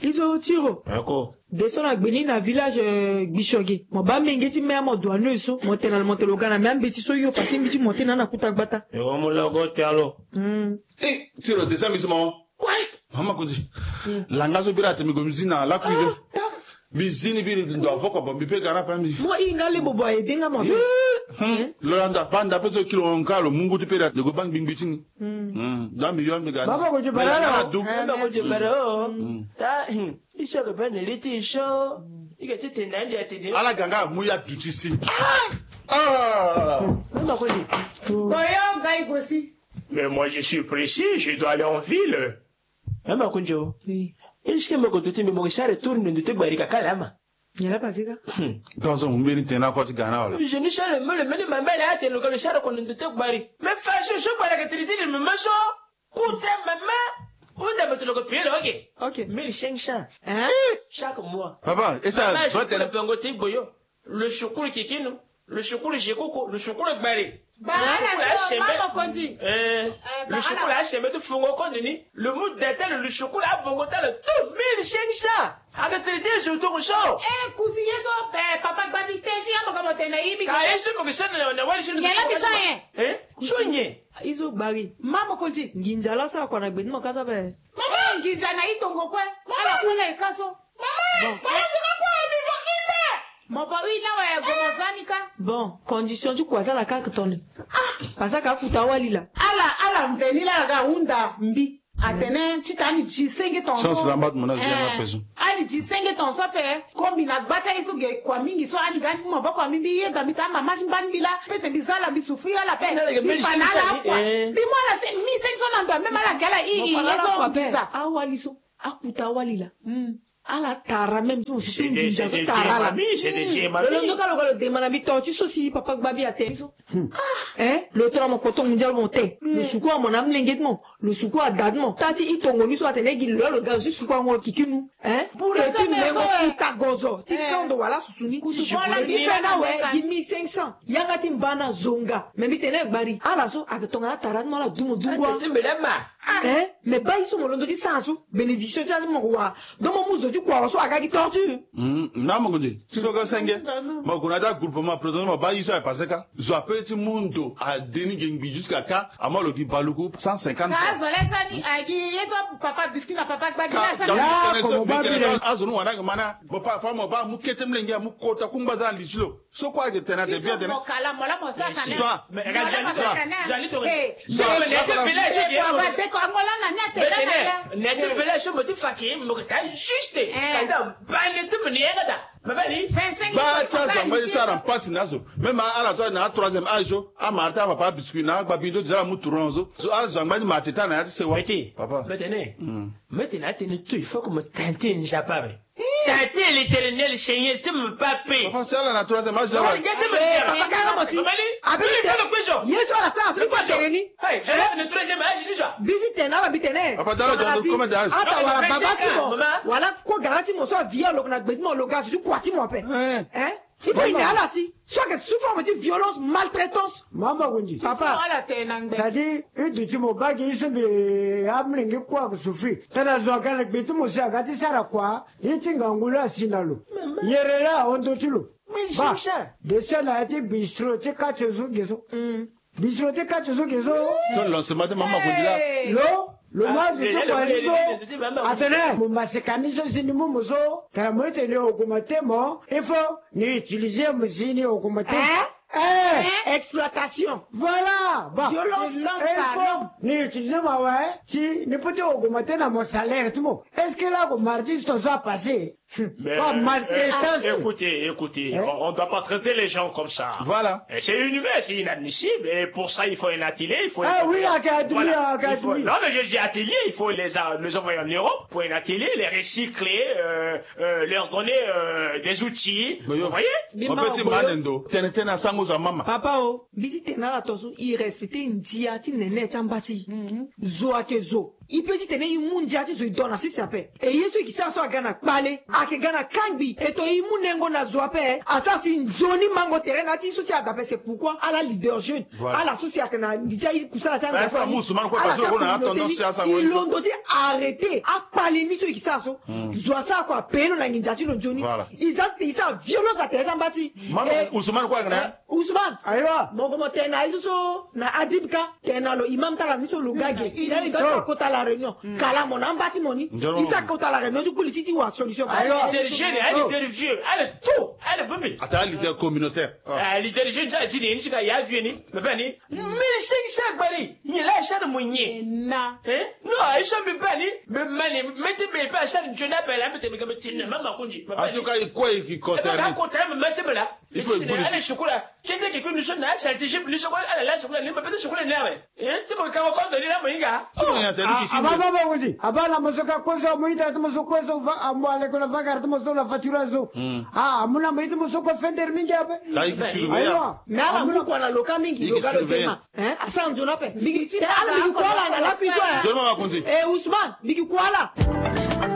Iso tiro. Ako. Descend à Bénin, à village Bichogué. Mon bas mengeti me amo douane so, monter dans le montelogana, mais un petit so yo passé petit monter dans la kutakbata. Et on me l'a goté alors. Eh, tiro descend mais maman. Ouais. Maman kuti. Langazo birate mi gomzina la kuive. Bizini biri ndo avoko bo mi pe gara pa mi. Moi ingale bobo edenga mo. Loranda panda peso kilo onkalo mungu tu pera de go bang bing bitingi. Da mi yon mi gara. Baba ko jibara. Baba ko jibara. Ta isho ko ben liti isho. Ike tete nandi atidi. Ala ganga muya dutisi. Baba ko di. Boyo gai gosi. Mais moi je suis précis, je dois aller en ville. Baba ko jo. Oui. Est-ce que me tuti mi mo sare tourne de te barika kalama. Yala pasika. Dans un mbeni tena ko ti gana wala. Je ne sais le mele ma mele ate lo le sare ko de te bari. Mais fashion so para que triti de me maso. Koute maman. Où d'abord le copier OK. OK. 1500. Hein? Chaque mois. Papa, et ça doit être le pengote boyo. Le chocolat kikino. Le chocolat jekoko, le chocolat bari. Le chocolat HM de Fongo Kondini, le mood d'atteindre le chocolat Bongota, le tout 1500. Avec traité, je tourne chaud. Eh, cousinier, papa, babi, t'es si on va monter naïbi. Car ce que ça n'a pas de Iso bari. Mama konti. Nginjala sa kwa na gbedi mo kasa be. Mama nginjana itongo kwe. Ala kule ikaso. Mama, bon, condition du quoi ça la carte tonne. Parce que kakuta walila. Ala mvenila ga unda mbi. Atene chitani chisenge tonso. Sans la mat mona zema peso. Ani chisenge tonso pe kombi na gbata isu ge kwa mingi so ani gani mo bako mbi yenda mitama mashimban bila pete bizala bisufri ala pe. Panala kwa. Bimona se mi senso na ndo mema la gala i yeso biza. Awaliso akuta walila. Ala tara même tu c'est des tara c'est des le local le demande mi tu sosi papa babi a tenso le tra mo koton mundial monté le suko mon am lengetmo le suko a dadmo tati itongo mi so atene gi le gars su suko ngo kikinu pour le puis mengo ta gozo ti kando wala susuni kutu wala bi fena we give me 500 yanga timbana zonga mais mi tene bari ala so akatonga tara mo la dumo dungwa mais ba iso mo londo ti sansu bénédiction ti mo wa do mo muzo tu quoi so agagi tortue na mo ngondi so ga senge mo guna da groupe ma président mo ba iso e passé ka zo apeti mundo a deni gengbi jusqu'à ka amolo ki baluku 150 ka zo lesani agi yeto papa biscuit na papa gbadi la azunu wana mana mo pa fa mo ba mu ketem lenge mu kota kumbaza lichilo so kwa ke tena de bien de mo kala mo la mo sa kana so jali to net village mo ti faki mo ka juste kada bani tu mni egada mabali ba chaza mba sara passe nazo même ala so na 3e âge a marta papa biscuit na gba bindo jara mu turonzo so azo ngba ni mateta na yati se wa papa maintenant tu il faut que me tenter une japabe tenter l'éternel Seigneur tu me pape papa c'est la 3e âge là papa kana mo si yeso la sa so fa sereni hey je le 3e âge déjà visite na la bitene papa dala jondo comment d'âge ata wala baba ti mo wala ko garanti mo so via lo na gbedi mo lo gas ju kwati mo pe il faut une ala si soit que souffre de violence maltraitance mama kunji papa ala tena ngbe tadi idu mo bagi iso be amlingi kwa kusufri tana zo kana gbetu mo sa gati sara kwa yitinga ngula sinalo yerera ondo tulo ba de cela ati bistro te kachozo gezo bistro te kachozo gezo so lancement de mama kunji la le mois de Tokwazo, attendez, mon massekanisho sinimu muso, taramote ne okumatemo, il faut ni utiliser musini okumatemo. Exploitation. Voilà. Bah. Violence l'homme. Ni utiliser ma ouais. Si ne peut augmenter dans mon salaire tout le monde. Est-ce que là, au mardi, ça va passer? Écoutez, on ne doit pas traiter les gens comme ça. Voilà. C'est inhumain, c'est inadmissible. Et pour ça, il faut un atelier. Il faut académie. Non, mais j'ai dit atelier, il faut les envoyer en Europe pour un atelier, les recycler, leur donner des outils. Vous voyez? Papa, bisi tena la tosu, il respecte ndia ti nene chambati. Zo ake zo. il peut dire tene imun jati zo idona si sape e yesu ki sa so gana kpale ake gana kangbi et to imunengo na zoape asasi nzoni mango terrain ati so si adape c'est pourquoi à la leader jeune à la société na déjà kusala ça ils l'ont dit arrêter à parler ni so ki sa so zo sa kwa peno na nginjati lo nzoni ils sa violence à terrain bati Ousmane kwa gana Ousmane aiwa mongo motena iso na adibka tena lo imam tala miso lugage il est dans kota la réunion kala mon ambati moni isa kota la réunion du politique wa solution alors leader jeune leader vieux elle tout elle bébé ata leader communautaire leader jeune ça dit ni sika ya vieux ni bébé ni mais c'est bari ni la chaîne mounye na non ils sont bébé ni mani mettez pas chaîne jeune appelle la mettez comme tin maman konji en tout cas quoi qui concerne ka kota mettez là il faut aller chocolat kete ke kunu sona ça déjà plus chocolat elle la chocolat ni peut-être chocolat nawe tu me ka ko de la moinga ababa wuti abala masoka kwanza muita tumusoko zo amwale kuna vaga tumusona fatura zo amuna muita musoko fender mingi hapa aiwa na mungu ana loka mingi loka tema asanzo nape bigi ala bigi kwala na lapi kwa Ousmane Ousmane bigi kwala